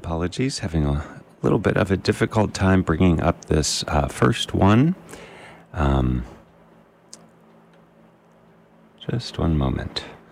apologies, having a little bit of a difficult time bringing up this first one. Just one moment.